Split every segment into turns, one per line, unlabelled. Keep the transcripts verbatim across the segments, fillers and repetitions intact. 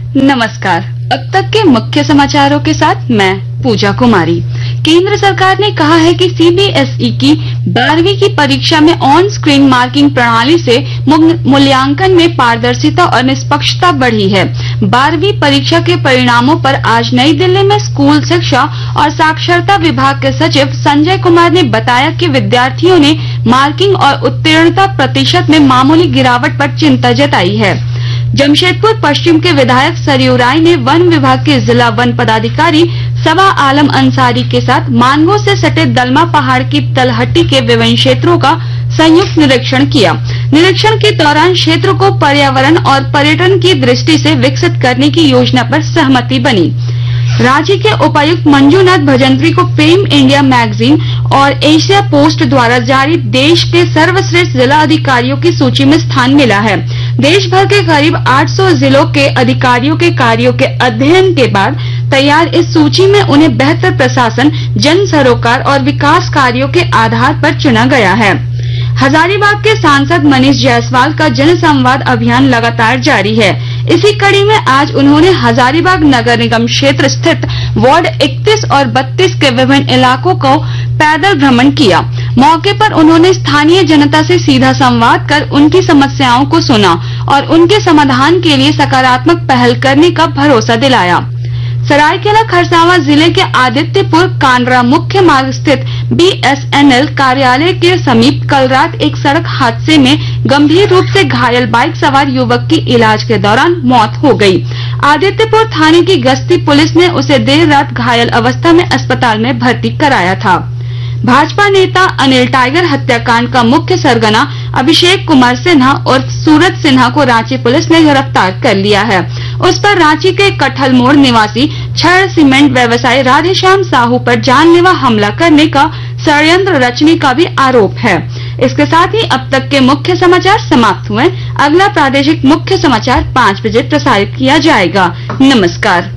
नमस्कार। अब तक के मुख्य समाचारों के साथ मैं पूजा कुमारी। केंद्र सरकार ने कहा है कि सी बी एस ई की बारहवीं की परीक्षा में ऑन स्क्रीन मार्किंग प्रणाली से मूल्यांकन में पारदर्शिता और निष्पक्षता बढ़ी है। बारहवीं परीक्षा के परिणामों पर आज नई दिल्ली में स्कूल शिक्षा और साक्षरता विभाग के सचिव संजय कुमार ने बताया कि विद्यार्थियों ने मार्किंग और उत्तीर्णता प्रतिशत में मामूली गिरावट पर चिंता जताई है। जमशेदपुर पश्चिम के विधायक सरयू राय ने वन विभाग के जिला वन पदाधिकारी सबा आलम अंसारी के साथ मानगो से सटे दलमा पहाड़ की तलहटी के विभिन्न क्षेत्रों का संयुक्त निरीक्षण किया। निरीक्षण के दौरान क्षेत्र को पर्यावरण और पर्यटन की दृष्टि से विकसित करने की योजना पर सहमति बनी। रांची के उपायुक्त मंजूनाथ भजंत्री को फेम इंडिया मैगजीन और एशिया पोस्ट द्वारा जारी देश के सर्वश्रेष्ठ जिला अधिकारियों की सूची में स्थान मिला है। देश भर के करीब आठ सौ जिलों के अधिकारियों के कार्यों के अध्ययन के बाद तैयार इस सूची में उन्हें बेहतर प्रशासन, जन सरोकार और विकास कार्यों के आधार पर चुना गया है। हजारीबाग के सांसद मनीष जायसवाल का जन संवाद अभियान लगातार जारी है। इसी कड़ी में आज उन्होंने हजारीबाग नगर निगम क्षेत्र स्थित वार्ड इकतीस और बत्तीस के विभिन्न इलाकों को पैदल भ्रमण किया। मौके पर उन्होंने स्थानीय जनता से सीधा संवाद कर उनकी समस्याओं को सुना और उनके समाधान के लिए सकारात्मक पहल करने का भरोसा दिलाया। सरायकेला खरसावां जिले के आदित्यपुर कांडरा मुख्य मार्ग स्थित बी एस एन एल कार्यालय के समीप कल रात एक सड़क हादसे में गंभीर रूप से घायल बाइक सवार युवक की इलाज के दौरान मौत हो गई। आदित्यपुर थाने की गश्ती पुलिस ने उसे देर रात घायल अवस्था में अस्पताल में भर्ती कराया था। भाजपा नेता अनिल टाइगर हत्याकांड का मुख्य सरगना अभिषेक कुमार सिन्हा और सूरज सिन्हा को रांची पुलिस ने गिरफ्तार कर लिया है। उस पर रांची के कठल मोड़ निवासी छड़ सीमेंट व्यवसायी राधेश्याम साहू पर जानलेवा हमला करने का षड्यंत्र रचने का भी आरोप है। इसके साथ ही अब तक के मुख्य समाचार समाप्त हुए। अगला प्रादेशिक मुख्य समाचार पाँच बजे प्रसारित किया जाएगा। नमस्कार।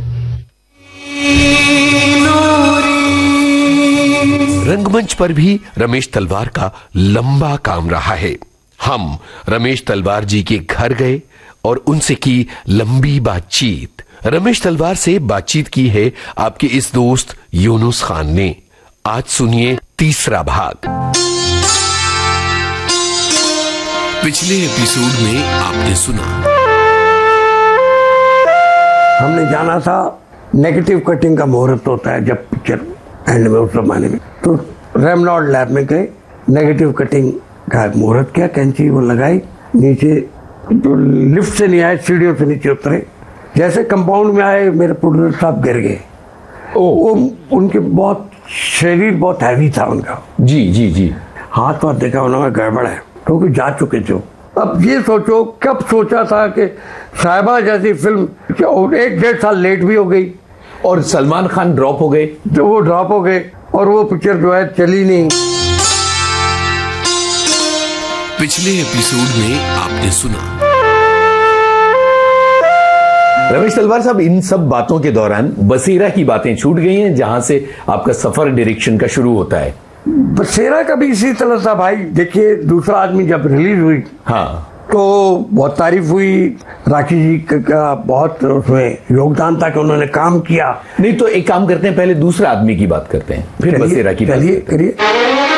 रंगमंच पर भी रमेश तलवार का लंबा काम रहा है। हम रमेश तलवार जी के घर गए और उनसे की लंबी बातचीत। रमेश तलवार से बातचीत की है आपके इस दोस्त यूनुस खान ने। आज सुनिए तीसरा भाग। पिछले एपिसोड में आपने सुना,
हमने जाना था नेगेटिव कटिंग का मुहूर्त होता है जब पिक्चर एंड में, उस जमाने में तो रेमनॉल्ड लैब में गए, नेगेटिव कटिंग का मुहूर्त किया, कैंची वो लगाई, नीचे तो लिफ्ट से नहीं आए, सीढ़ियों से नीचे उतरे। जैसे कंपाउंड में आए मेरे प्रोड्यूसर साहब गिर गए। वो उनके बहुत शरीर बहुत हैवी था उनका। जी जी जी हाथ पाथ देखा उन्होंने गड़बड़ है, क्योंकि जा चुके थे। अब ये सोचो कब सोचा था कि साहिबा जैसी फिल्म एक डेढ़ साल लेट भी हो गई
और सलमान खान ड्रॉप हो गए,
तो वो ड्रॉप हो गए और वो पिक्चर जो है चली नहीं।
पिछले एपिसोड में आपने सुना,
रमेश तलवार साहब इन सब बातों के दौरान बसेरा की बातें छूट गई हैं, जहां से आपका सफर डायरेक्शन का शुरू होता है।
बसेरा का भी इसी तरह था भाई। देखिए दूसरा आदमी जब रिलीज हुई हाँ तो बहुत तारीफ हुई, राखी जी का बहुत उसमें योगदान था कि उन्होंने काम किया।
नहीं तो एक काम करते हैं, पहले दूसरा आदमी की बात करते हैं, फिर बसेरा की बात
करिए करिए।